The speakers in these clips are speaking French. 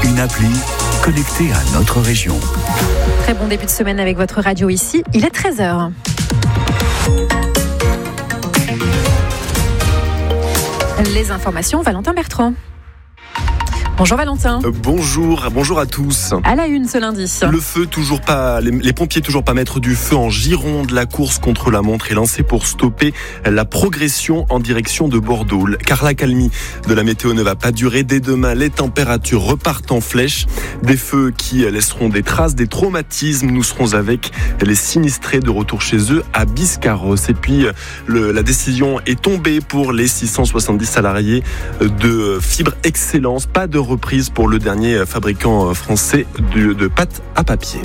une appli connectée à notre région. Très bon début de semaine avec votre radio ici. Il est 13h. Les informations, Valentin Bertrand. Bonjour Valentin. Bonjour à tous. À la une ce lundi. Le feu toujours pas, les pompiers toujours pas maîtres du feu en Gironde. La course contre la montre est lancée pour stopper la progression en direction de Bordeaux. Car l'accalmie de la météo ne va pas durer. Dès demain, les températures repartent en flèche. Des feux qui laisseront des traces, des traumatismes. Nous serons avec les sinistrés de retour chez eux à Biscarrosse. Et puis, la décision est tombée pour les 670 salariés de Fibre Excellence. Pas de reprise pour le dernier fabricant français de pâte à papier.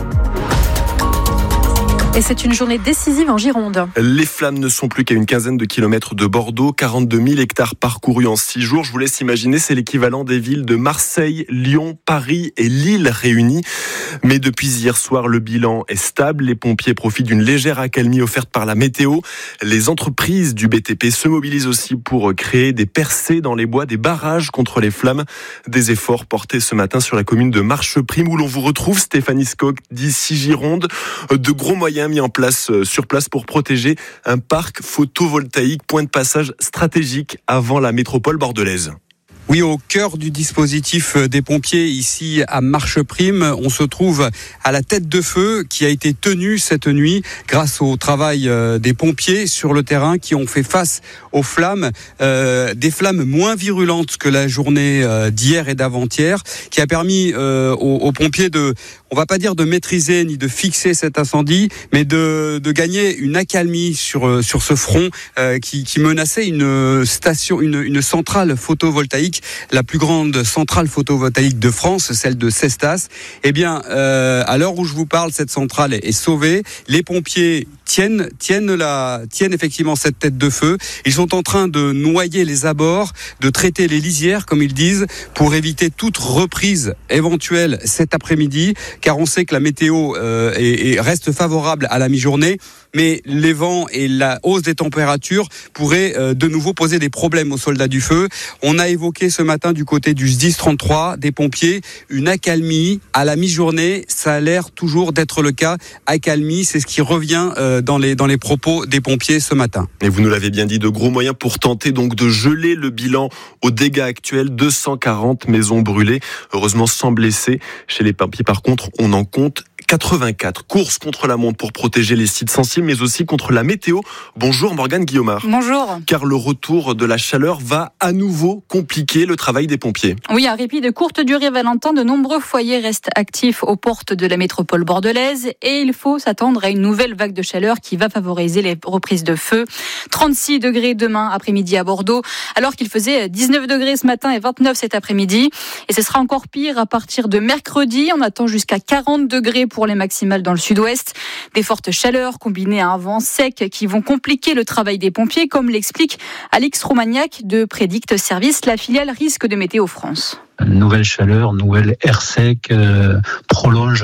Et c'est une journée décisive en Gironde. Les flammes ne sont plus qu'à une quinzaine de kilomètres de Bordeaux, 42 000 hectares parcourus en 6 jours. Je vous laisse imaginer, c'est l'équivalent des villes de Marseille, Lyon, Paris et Lille réunies. Mais depuis hier soir, le bilan est stable. Les pompiers profitent d'une légère accalmie offerte par la météo. Les entreprises du BTP se mobilisent aussi pour créer des percées dans les bois, des barrages contre les flammes. Des efforts portés ce matin sur la commune de Marcheprime où l'on vous retrouve, Stéphanie Skock, d'ici Gironde. De gros moyens mis en place sur place pour protéger un parc photovoltaïque, point de passage stratégique avant la métropole bordelaise. Oui, au cœur du dispositif des pompiers ici à Marcheprime, on se trouve à la tête de feu qui a été tenue cette nuit grâce au travail des pompiers sur le terrain qui ont fait face aux flammes, des flammes moins virulentes que la journée d'hier et d'avant-hier, qui a permis aux pompiers on va pas dire de maîtriser ni de fixer cet incendie, mais de gagner une accalmie sur ce front qui menaçait une station, une centrale photovoltaïque, la plus grande centrale photovoltaïque de France, celle de Cestas. Eh bien, à l'heure où je vous parle, cette centrale est sauvée. Les pompiers tiennent effectivement cette tête de feu. Ils sont en train de noyer les abords, de traiter les lisières, comme ils disent, pour éviter toute reprise éventuelle cet après-midi, car on sait que la météo reste favorable à la mi-journée, mais les vents et la hausse des températures pourraient de nouveau poser des problèmes aux soldats du feu. On a évoqué ce matin du côté du SDIS 33 des pompiers une accalmie à la mi-journée. Ça a l'air toujours d'être le cas. Accalmie, c'est ce qui revient dans les propos des pompiers ce matin. Et vous nous l'avez bien dit, de gros moyens pour tenter donc de geler le bilan aux dégâts actuels. 240 maisons brûlées, heureusement sans blessés. Chez les pompiers, par contre, on en compte 84. Course contre la montre pour protéger les sites sensibles, mais aussi contre la météo. Bonjour Morgane Guillaumard. Bonjour. Car le retour de la chaleur va à nouveau compliquer le travail des pompiers. Oui, un répit de courte durée, Valentin. De nombreux foyers restent actifs aux portes de la métropole bordelaise et il faut s'attendre à une nouvelle vague de chaleur qui va favoriser les reprises de feu. 36 degrés demain après-midi à Bordeaux, alors qu'il faisait 19 degrés ce matin et 29 cet après-midi. Et ce sera encore pire à partir de mercredi. On attend jusqu'à 40 degrés pour les maximales dans le sud-ouest. Des fortes chaleurs combinées à un vent sec qui vont compliquer le travail des pompiers, comme l'explique Alix Romagnac de Prédict Service, la filiale risque de Météo France. Nouvelle chaleur, nouvelle air sec prolonge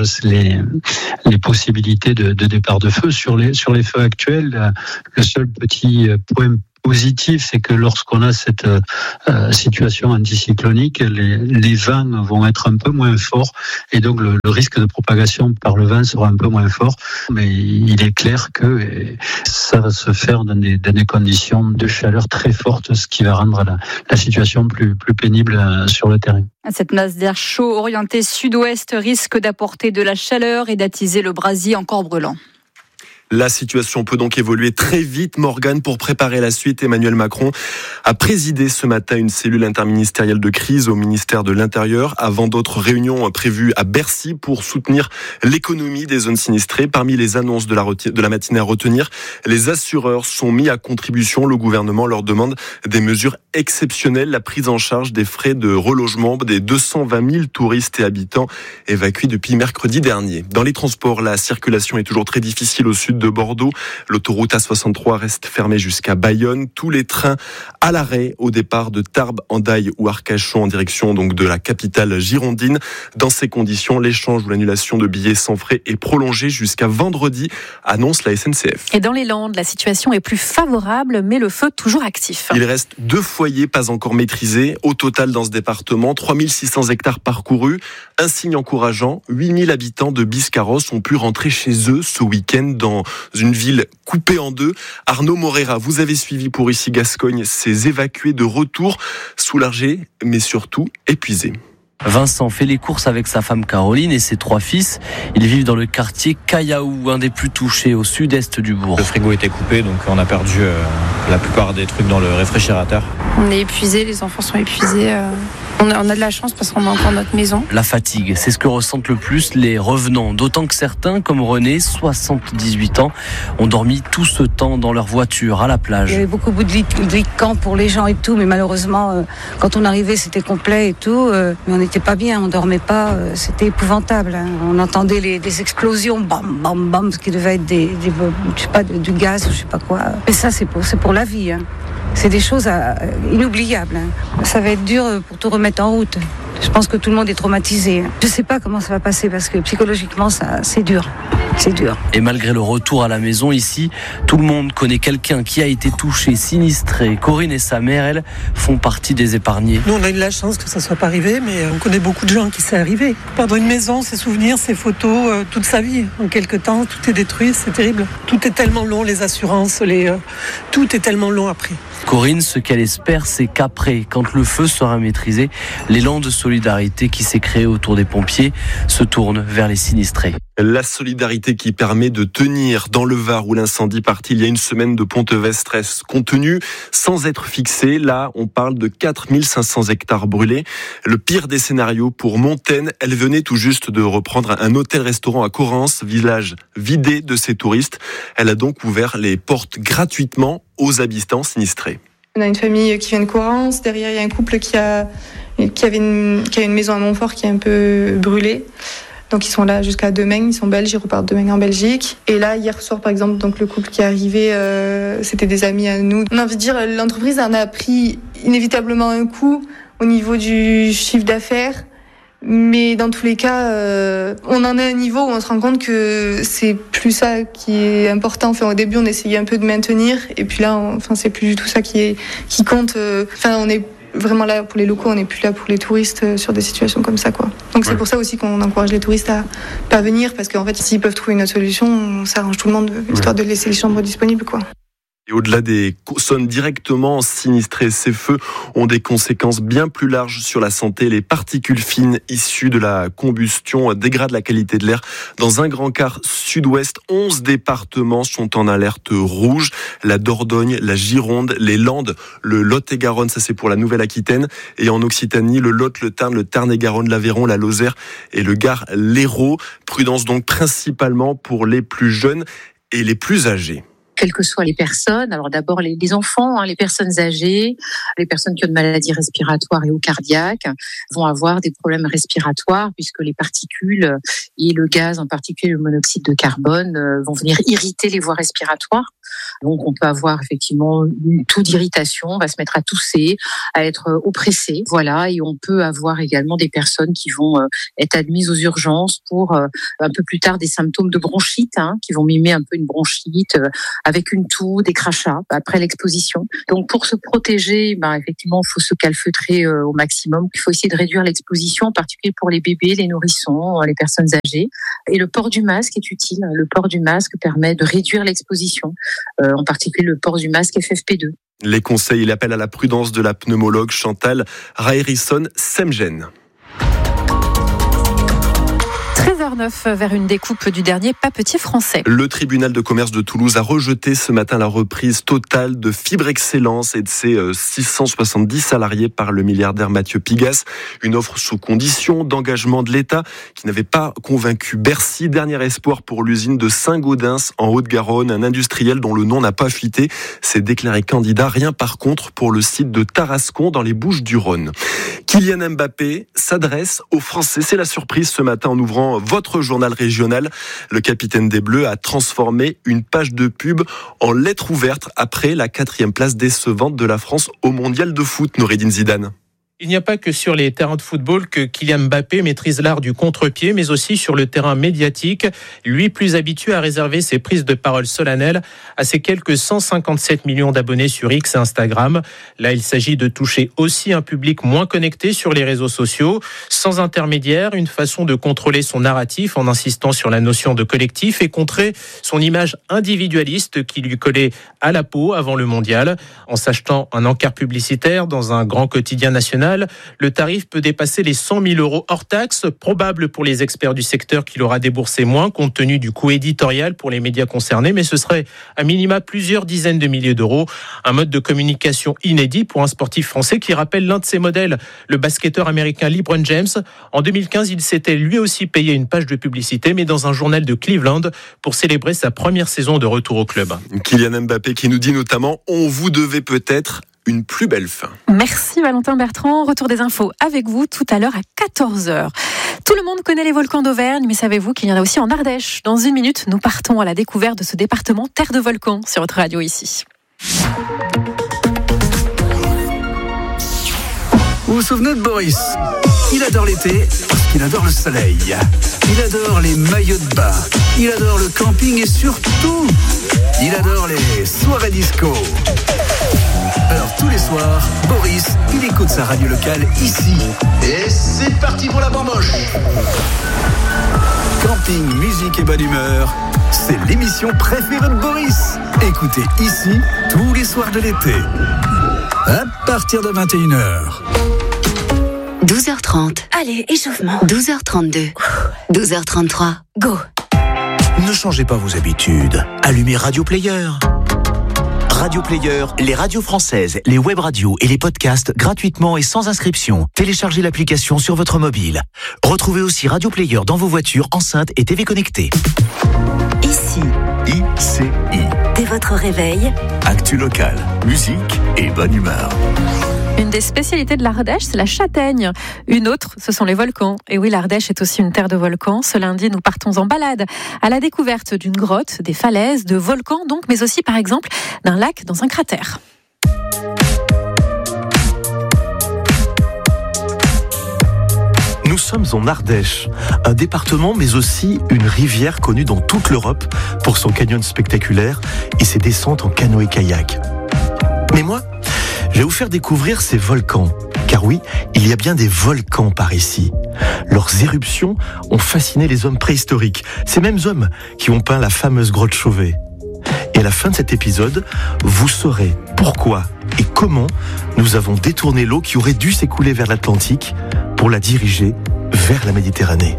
les possibilités de départ de feu. Sur les feux actuels, le seul petit point positif, c'est que lorsqu'on a cette situation anticyclonique, les vents vont être un peu moins forts et donc le risque de propagation par le vent sera un peu moins fort. Mais il est clair que ça va se faire dans des conditions de chaleur très fortes, ce qui va rendre la situation plus pénible sur le terrain. Cette masse d'air chaud orientée sud-ouest risque d'apporter de la chaleur et d'attiser le brasier encore brûlant. La situation peut donc évoluer très vite. Morgane, pour préparer la suite, Emmanuel Macron a présidé ce matin une cellule interministérielle de crise au ministère de l'Intérieur, avant d'autres réunions prévues à Bercy pour soutenir l'économie des zones sinistrées. Parmi les annonces de la matinée à retenir, les assureurs sont mis à contribution. Le gouvernement leur demande des mesures exceptionnelles, la prise en charge des frais de relogement des 220 000 touristes et habitants évacués depuis mercredi dernier. Dans les transports, la circulation est toujours très difficile au sud sud de Bordeaux. L'autoroute A63 reste fermée jusqu'à Bayonne. Tous les trains à l'arrêt au départ de Tarbes, Hendaye ou Arcachon en direction donc de la capitale girondine. Dans ces conditions, l'échange ou l'annulation de billets sans frais est prolongé jusqu'à vendredi, annonce la SNCF. Et dans les Landes, la situation est plus favorable, mais le feu toujours actif. Il reste 2 foyers pas encore maîtrisés. Au total, dans ce département, 3600 hectares parcourus. Un signe encourageant, 8000 habitants de Biscarrosse ont pu rentrer chez eux ce week-end dans une ville coupée en deux. Arnaud Morera, vous avez suivi pour Ici Gascogne ces évacués de retour, soulagés, mais surtout épuisés. Vincent fait les courses avec sa femme Caroline et ses 3 fils. Ils vivent dans le quartier Cayaou, un des plus touchés au sud-est du bourg. Le frigo était coupé, donc on a perdu la plupart des trucs dans le réfrigérateur. On est épuisés, les enfants sont épuisés. On a de la chance parce qu'on a encore notre maison. La fatigue, c'est ce que ressentent le plus les revenants. D'autant que certains, comme René, 78 ans, ont dormi tout ce temps dans leur voiture à la plage. Il y avait beaucoup de lits de camp pour les gens et tout, mais malheureusement, quand on arrivait, c'était complet et tout. Mais on n'était pas bien, on dormait pas. C'était épouvantable. On entendait des explosions, bam, bam, bam, ce qui devait être je sais pas, du gaz, je sais pas quoi. Mais ça, c'est pour la vie. C'est des choses inoubliables. Ça va être dur pour tout remettre en route. Je pense que tout le monde est traumatisé. Je ne sais pas comment ça va passer parce que psychologiquement, c'est dur. C'est dur. Et malgré le retour à la maison ici, tout le monde connaît quelqu'un qui a été touché, sinistré. Corinne et sa mère, elles, font partie des épargnés. Nous, on a eu la chance que ça ne soit pas arrivé, mais on connaît beaucoup de gens qui c'est arrivé. Perdre une maison, ses souvenirs, ses photos, toute sa vie. En quelque temps, tout est détruit, c'est terrible. Tout est tellement long, les assurances, tout est tellement long après. Corinne, ce qu'elle espère, c'est qu'après, quand le feu sera maîtrisé, l'élan de solidarité qui s'est créé autour des pompiers se tourne vers les sinistrés. La solidarité qui permet de tenir dans le Var où l'incendie parti il y a une semaine de Pontevestre reste contenu sans être fixé. Là, on parle de 4500 hectares brûlés. Le pire des scénarios pour Montaine, elle venait tout juste de reprendre un hôtel-restaurant à Correns, village vidé de ses touristes. Elle a donc ouvert les portes gratuitement aux habitants sinistrés. On a une famille qui vient de Correns. Derrière, il y a un couple qui a une maison à Montfort qui est un peu brûlée. Donc ils sont là jusqu'à Demengs, ils sont belges, ils repartent Demengs en Belgique. Et là, hier soir par exemple, donc le couple qui est arrivé, c'était des amis à nous. On a envie de dire, l'entreprise en a pris inévitablement un coup au niveau du chiffre d'affaires. Mais dans tous les cas, on en est à un niveau où on se rend compte que c'est plus ça qui est important. Enfin, au début, on essayait un peu de maintenir. Et puis là, c'est plus du tout ça qui compte. On est vraiment là pour les locaux, on n'est plus là pour les touristes sur des situations comme ça, quoi. Donc c'est pour ça aussi qu'on encourage les touristes à pas venir, parce qu'en fait, s'ils peuvent trouver une autre solution, ça arrange tout le monde, histoire de laisser les chambres disponibles, quoi. Et au-delà des zones directement sinistrées, ces feux ont des conséquences bien plus larges sur la santé. Les particules fines issues de la combustion dégradent la qualité de l'air. Dans un grand quart sud-ouest, 11 départements sont en alerte rouge. La Dordogne, la Gironde, les Landes, le Lot-et-Garonne, ça c'est pour la Nouvelle-Aquitaine. Et en Occitanie, le Lot, le Tarn, le Tarn-et-Garonne, l'Aveyron, la Lozère et le Gard, l'Hérault. Prudence donc principalement pour les plus jeunes et les plus âgés. Quelles que soient les personnes, alors d'abord les enfants, les personnes âgées, les personnes qui ont de maladies respiratoires et ou cardiaques vont avoir des problèmes respiratoires puisque les particules et le gaz, en particulier le monoxyde de carbone, vont venir irriter les voies respiratoires. Donc on peut avoir effectivement une toux d'irritation, on va se mettre à tousser, à être oppressé, voilà, et on peut avoir également des personnes qui vont être admises aux urgences pour un peu plus tard des symptômes de bronchite, qui vont mimer un peu une bronchite avec une toux, des crachats après l'exposition. Donc pour se protéger, effectivement, il faut se calfeutrer au maximum. Il faut essayer de réduire l'exposition, en particulier pour les bébés, les nourrissons, les personnes âgées. Et le port du masque est utile. Le port du masque permet de réduire l'exposition, en particulier le port du masque FFP2. Les conseils et l'appel à la prudence de la pneumologue Chantal Raerisson-Semgen. 13h09 vers une découpe du dernier papetier français. Le tribunal de commerce de Toulouse a rejeté ce matin la reprise totale de Fibre Excellence et de ses 670 salariés par le milliardaire Mathieu Pigasse. Une offre sous condition d'engagement de l'État qui n'avait pas convaincu Bercy. Dernier espoir pour l'usine de Saint-Gaudens en Haute-Garonne. Un industriel dont le nom n'a pas fuité s'est déclaré candidat. Rien par contre pour le site de Tarascon dans les Bouches-du-Rhône. Kylian Mbappé s'adresse aux Français. C'est la surprise ce matin en ouvrant votre journal régional. Le capitaine des Bleus a transformé une page de pub en lettre ouverte après la 4e place décevante de la France au mondial de foot. Noureddine Zidane. Il n'y a pas que sur les terrains de football que Kylian Mbappé maîtrise l'art du contre-pied, mais aussi sur le terrain médiatique. Lui, plus habitué à réserver ses prises de parole solennelles à ses quelques 157 millions d'abonnés sur X et Instagram. Là, il s'agit de toucher aussi un public moins connecté sur les réseaux sociaux, sans intermédiaire, une façon de contrôler son narratif en insistant sur la notion de collectif et contrer son image individualiste qui lui collait à la peau avant le mondial. En s'achetant un encart publicitaire dans un grand quotidien national, le tarif peut dépasser les 100 000 euros hors taxe, probable pour les experts du secteur qu'il aura déboursé moins compte tenu du coût éditorial pour les médias concernés, mais ce serait à minima plusieurs dizaines de milliers d'euros. Un mode de communication inédit pour un sportif français qui rappelle l'un de ses modèles, le basketteur américain LeBron James. En 2015, il s'était lui aussi payé une page de publicité, mais dans un journal de Cleveland pour célébrer sa première saison de retour au club. Kylian Mbappé qui nous dit notamment « On vous devait peut-être une plus belle fin ». Merci Valentin Bertrand. Retour des infos avec vous tout à l'heure à 14h. Tout le monde connaît les volcans d'Auvergne, mais savez-vous qu'il y en a aussi en Ardèche ? Dans une minute, nous partons à la découverte de ce département terre de volcans sur votre radio ici. Vous vous souvenez de Boris ? Il adore l'été parce qu'il adore le soleil. Il adore les maillots de bain. Il adore le camping et surtout, il adore les soirées disco. Alors tous les soirs, Boris, il écoute sa radio locale ici. Et c'est parti pour la bamboche. Camping, musique et bonne humeur, c'est l'émission préférée de Boris. Écoutez ici tous les soirs de l'été. À partir de 21h. 12h30. Allez, échauffement. 12h32. 12h33. Go. Ne changez pas vos habitudes. Allumez Radio Player. Radio Player, les radios françaises, les web radios et les podcasts gratuitement et sans inscription. Téléchargez l'application sur votre mobile. Retrouvez aussi Radio Player dans vos voitures, enceintes et TV connectées. Ici. ICI. Dès votre réveil. Actu locale, musique et bonne humeur. Une des spécialités de l'Ardèche, c'est la châtaigne. Une autre, ce sont les volcans. Et oui, l'Ardèche est aussi une terre de volcans. Ce lundi, nous partons en balade à la découverte d'une grotte, des falaises, de volcans donc, mais aussi par exemple d'un lac dans un cratère. Nous sommes en Ardèche, un département mais aussi une rivière connue dans toute l'Europe pour son canyon spectaculaire et ses descentes en canoë-kayak. Mais moi, je vais vous faire découvrir ces volcans. Car oui, il y a bien des volcans par ici. Leurs éruptions ont fasciné les hommes préhistoriques. Ces mêmes hommes qui ont peint la fameuse grotte Chauvet. Et à la fin de cet épisode, vous saurez pourquoi et comment nous avons détourné l'eau qui aurait dû s'écouler vers l'Atlantique pour la diriger vers la Méditerranée.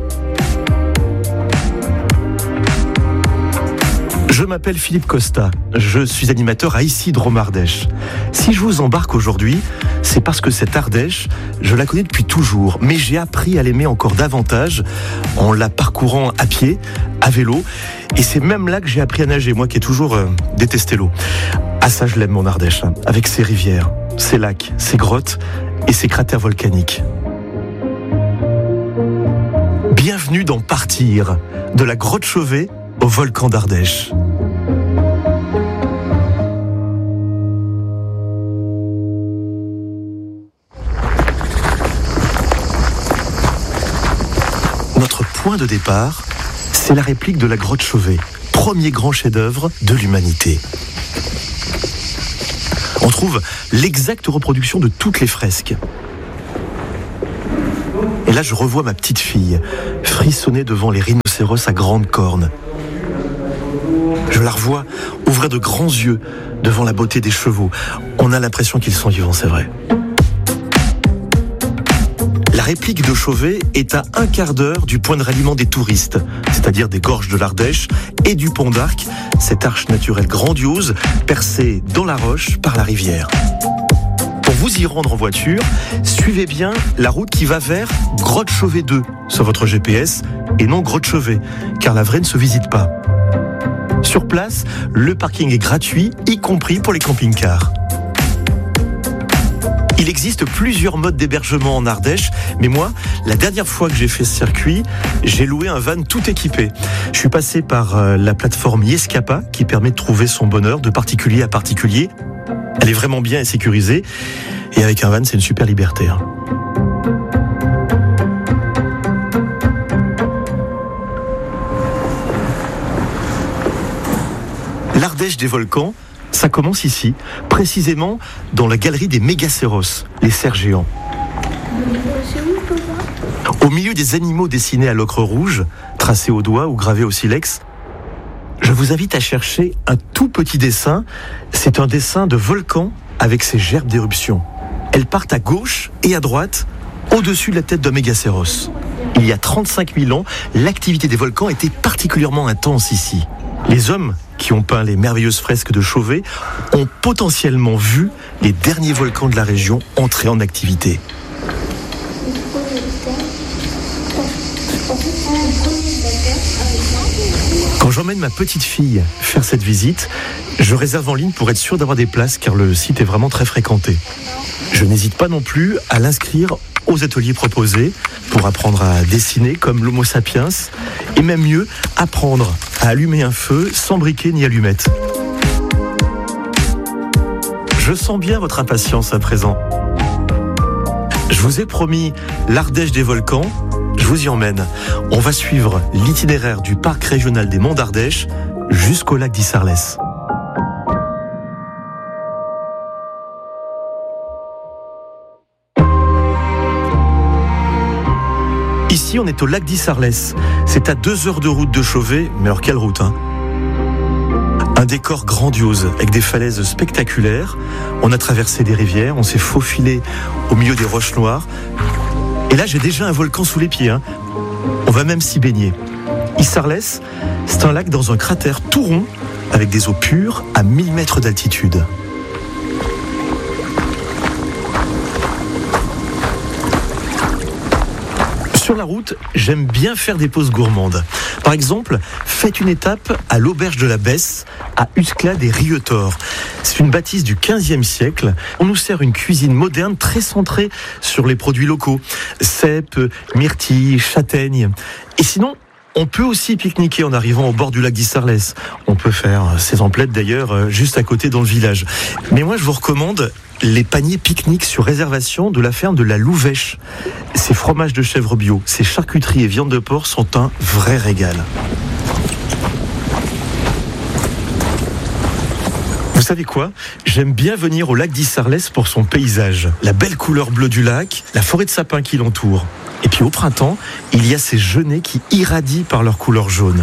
Je m'appelle Philippe Costa, je suis animateur à Ici Drôme Ardèche. Si je vous embarque aujourd'hui, c'est parce que cette Ardèche, je la connais depuis toujours, mais j'ai appris à l'aimer encore davantage en la parcourant à pied, à vélo, et c'est même là que j'ai appris à nager, moi qui ai toujours détesté l'eau. Ah ça je l'aime mon Ardèche, hein, avec ses rivières, ses lacs, ses grottes et ses cratères volcaniques. Bienvenue dans Partir, de la grotte Chauvet au volcan d'Ardèche. Notre point de départ, c'est la réplique de la grotte Chauvet, premier grand chef-d'œuvre de l'humanité. On trouve l'exacte reproduction de toutes les fresques. Et là, je revois ma petite fille frissonner devant les rhinocéros à grandes cornes. Je la revois ouvrir de grands yeux devant la beauté des chevaux. On a l'impression qu'ils sont vivants, c'est vrai. La réplique de Chauvet est à 1/4 d'heure du point de ralliement des touristes, c'est-à-dire des gorges de l'Ardèche et du pont d'Arc, cette arche naturelle grandiose percée dans la roche par la rivière. Pour vous y rendre en voiture, suivez bien la route qui va vers Grotte Chauvet 2 sur votre GPS et non Grotte Chauvet, car la vraie ne se visite pas. Sur place, le parking est gratuit, y compris pour les camping-cars. Il existe plusieurs modes d'hébergement en Ardèche, mais moi, la dernière fois que j'ai fait ce circuit, j'ai loué un van tout équipé. Je suis passé par la plateforme Yescapa, qui permet de trouver son bonheur de particulier à particulier. Elle est vraiment bien et sécurisée, et avec un van, c'est une super liberté. L'Ardèche des volcans, ça commence ici, précisément dans la galerie des Mégacéros, les cerfs géants. Au milieu des animaux dessinés à l'ocre rouge, tracés au doigt ou gravés au silex, je vous invite à chercher un tout petit dessin. C'est un dessin de volcan avec ses gerbes d'éruption. Elles partent à gauche et à droite, au-dessus de la tête d'un Mégacéros. Il y a 35 000 ans, l'activité des volcans était particulièrement intense ici. Les hommes qui ont peint les merveilleuses fresques de Chauvet ont potentiellement vu les derniers volcans de la région entrer en activité. Quand j'emmène ma petite fille faire cette visite, je réserve en ligne pour être sûr d'avoir des places car le site est vraiment très fréquenté. Je n'hésite pas non plus à l'inscrire aux ateliers proposés pour apprendre à dessiner comme l'Homo sapiens et même mieux, apprendre à allumer un feu sans briquet ni allumette. Je sens bien votre impatience à présent. Je vous ai promis l'Ardèche des volcans, je vous y emmène. On va suivre l'itinéraire du parc régional des Monts d'Ardèche jusqu'au lac d'Issarlès. Ici, on est au lac d'Issarlès. C'est à 2 heures de route de Chauvet, mais alors quelle route, hein ? Un décor grandiose, avec des falaises spectaculaires. On a traversé des rivières, on s'est faufilé au milieu des roches noires. Et là, j'ai déjà un volcan sous les pieds, hein. On va même s'y baigner. Issarlès, c'est un lac dans un cratère tout rond, avec des eaux pures à 1000 mètres d'altitude. Sur la route, j'aime bien faire des pauses gourmandes. Par exemple, faites une étape à l'auberge de la Besse, à Usclades et Rieutort. C'est une bâtisse du XVe siècle. On nous sert une cuisine moderne très centrée sur les produits locaux. Cèpes, myrtilles, châtaignes. Et sinon, on peut aussi pique-niquer en arrivant au bord du lac d'Issarlès. On peut faire ses emplettes d'ailleurs juste à côté dans le village. Mais moi, je vous recommande les paniers pique-nique sur réservation de la ferme de la Louvèche. Ces fromages de chèvre bio, ces charcuteries et viandes de porc sont un vrai régal. Vous savez quoi ? J'aime bien venir au lac d'Issarlès pour son paysage. La belle couleur bleue du lac, la forêt de sapins qui l'entoure. Et puis au printemps, il y a ces genêts qui irradient par leur couleur jaune.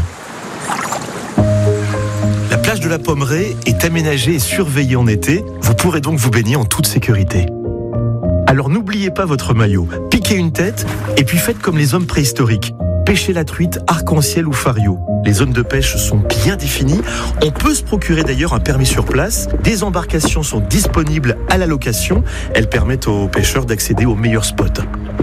La plage de la Pommeraye est aménagée et surveillée en été. Vous pourrez donc vous baigner en toute sécurité. Alors n'oubliez pas votre maillot, piquez une tête et puis faites comme les hommes préhistoriques. Pêchez la truite, arc-en-ciel ou fario. Les zones de pêche sont bien définies. On peut se procurer d'ailleurs un permis sur place. Des embarcations sont disponibles à la location. Elles permettent aux pêcheurs d'accéder aux meilleurs spots.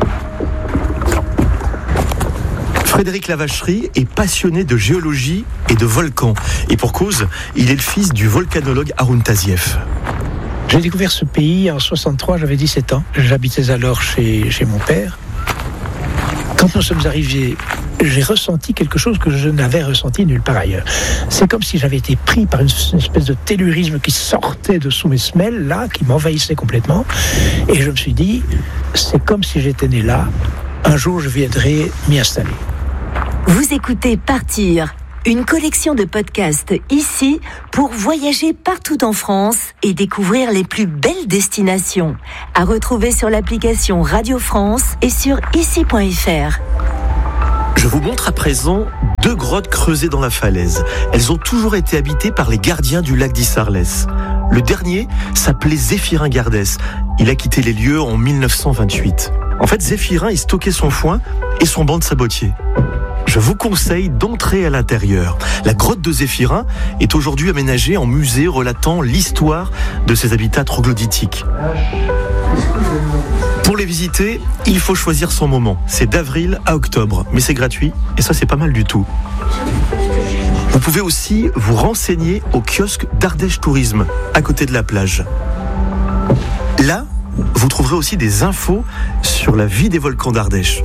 Frédéric Lavacherie est passionné de géologie et de volcans. Et pour cause, il est le fils du volcanologue Haroun Tazieff. J'ai découvert ce pays en 63, j'avais 17 ans. J'habitais alors chez mon père. Quand nous sommes arrivés, j'ai ressenti quelque chose que je n'avais ressenti nulle part ailleurs. C'est comme si j'avais été pris par une espèce de tellurisme qui sortait de sous mes semelles, là, qui m'envahissait complètement. Et je me suis dit, c'est comme si j'étais né là. Un jour, je viendrai m'y installer. Vous écoutez Partir, une collection de podcasts ici pour voyager partout en France et découvrir les plus belles destinations. À retrouver sur l'application Radio France et sur ici.fr. Je vous montre à présent 2 grottes creusées dans la falaise. Elles ont toujours été habitées par les gardiens du lac d'Issarlès. Le dernier s'appelait Zéphirin Gardès. Il a quitté les lieux en 1928. En fait, Zéphirin y stockait son foin et son banc de sabotier. Je vous conseille d'entrer à l'intérieur. La grotte de Zéphirin est aujourd'hui aménagée en musée relatant l'histoire de ces habitats troglodytiques. Pour les visiter, il faut choisir son moment. C'est d'avril à octobre, mais c'est gratuit et ça c'est pas mal du tout. Vous pouvez aussi vous renseigner au kiosque d'Ardèche Tourisme, à côté de la plage. Là, vous trouverez aussi des infos sur la vie des volcans d'Ardèche.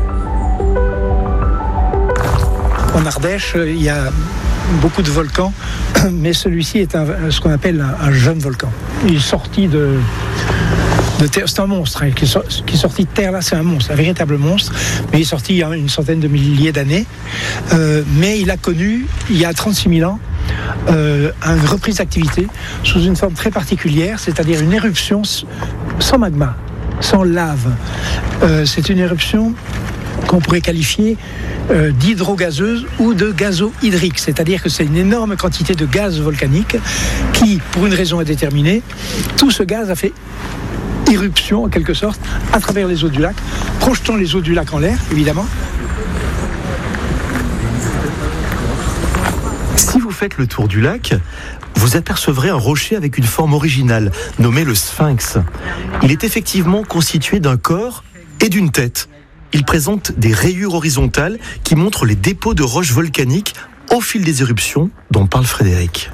En Ardèche, il y a beaucoup de volcans, mais celui-ci est ce qu'on appelle un jeune volcan. Il est sorti de terre, c'est un monstre, qui est sorti de terre là, c'est un monstre, un véritable monstre, mais il est sorti il y a une centaine de milliers d'années, mais il a connu, il y a 36 000 ans, une reprise d'activité sous une forme très particulière, c'est-à-dire une éruption sans magma, sans lave. C'est une éruption qu'on pourrait qualifier d'hydrogazeuse ou de gazo-hydrique, c'est-à-dire que c'est une énorme quantité de gaz volcanique qui, pour une raison indéterminée, tout ce gaz a fait irruption en quelque sorte à travers les eaux du lac, projetant les eaux du lac en l'air, évidemment. Si vous faites le tour du lac, vous apercevrez un rocher avec une forme originale, nommé le sphinx. Il est effectivement constitué d'un corps et d'une tête. Il présente des rayures horizontales qui montrent les dépôts de roches volcaniques au fil des éruptions dont parle Frédéric.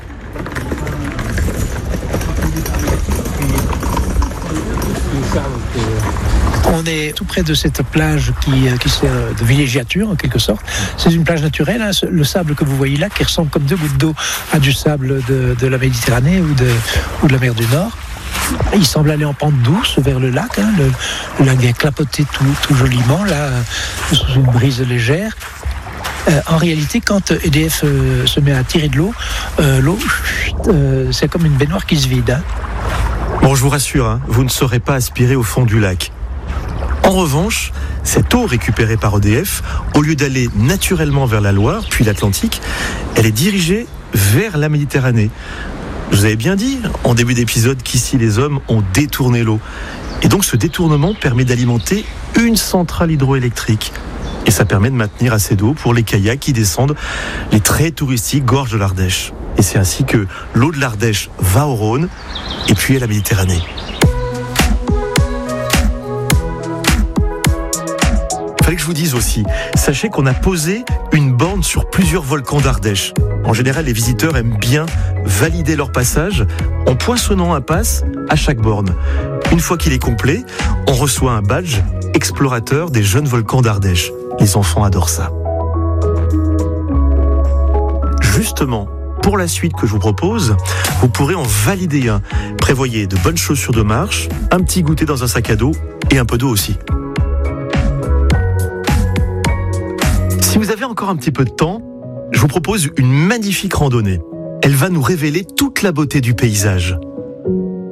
On est tout près de cette plage qui sert de villégiature en quelque sorte. C'est une plage naturelle, hein. Le sable que vous voyez là, qui ressemble comme deux gouttes d'eau à du sable de la Méditerranée ou de la mer du Nord. Il semble aller en pente douce vers le lac. Hein. Le lac vient clapoter tout joliment, là, sous une brise légère. En réalité, quand EDF se met à tirer de l'eau, c'est comme une baignoire qui se vide. Hein. Bon, je vous rassure, hein, vous ne saurez pas aspirer au fond du lac. En revanche, cette eau récupérée par EDF, au lieu d'aller naturellement vers la Loire, puis l'Atlantique, elle est dirigée vers la Méditerranée. Je vous avais bien dit, en début d'épisode, qu'ici les hommes ont détourné l'eau. Et donc ce détournement permet d'alimenter une centrale hydroélectrique. Et ça permet de maintenir assez d'eau pour les kayaks qui descendent les très touristiques gorges de l'Ardèche. Et c'est ainsi que l'eau de l'Ardèche va au Rhône et puis à la Méditerranée. Fallait que je vous dise aussi, sachez qu'on a posé une borne sur plusieurs volcans d'Ardèche. En général, les visiteurs aiment bien valider leur passage en poinçonnant un pass à chaque borne. Une fois qu'il est complet, on reçoit un badge explorateur des jeunes volcans d'Ardèche. Les enfants adorent ça. Justement, pour la suite que je vous propose, vous pourrez en valider un. Prévoyez de bonnes chaussures de marche, un petit goûter dans un sac à dos et un peu d'eau aussi. Si vous avez encore un petit peu de temps, je vous propose une magnifique randonnée. Elle va nous révéler toute la beauté du paysage.